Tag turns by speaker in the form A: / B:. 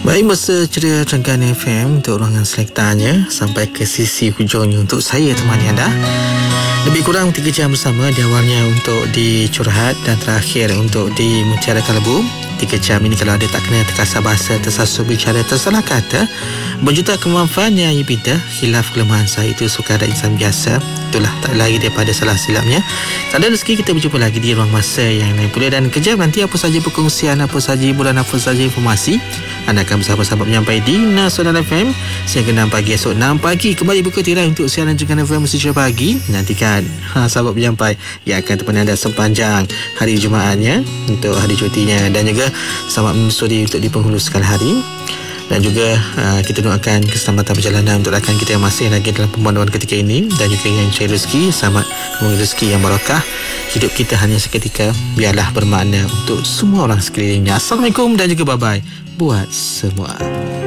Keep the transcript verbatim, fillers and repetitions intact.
A: Baik, masa ceria Trengganu F M untuk ruangan selektanya sampai ke sisi hujungnya untuk saya temani anda. Lebih kurang tiga jam bersama, di awalnya untuk di Curhat dan terakhir untuk di Mutiara Kalebu. Tiga jam ini kalau ada tak kena terkasar bahasa, tersasul bicara, tersalah kata, berjuta kemanfaatan yang ia pinta, khilaf kelemahan saya itu suka ada insan biasa. Itulah tak lari daripada salah silapnya. Tak ada rezeki, kita berjumpa lagi di ruang masa yang lain pula. Dan kejap nanti apa saja perkongsian, apa saja hiburan, apa saja informasi, anda akan bersama-sama menyampai di Nasional F M sehingga enam pagi esok. Enam pagi kembali buka tirai untuk siaran Trengganu F M mesti cepat pagi. Nantikan ha, sahabat penyampai yang akan temani anda sepanjang hari Jumaatnya untuk hari cutinya, dan juga selamat menyusuri untuk di penghulu sekali hari. Dan juga uh, kita doakan keselamatan perjalanan untuk rakan kita yang masih lagi dalam pemanduan ketika ini, dan juga yang cari rezeki, selamat mengundi rezeki yang barakah. Hidup kita hanya seketika, biarlah bermakna untuk semua orang sekelilingnya. Assalamualaikum dan juga bye-bye buat semua.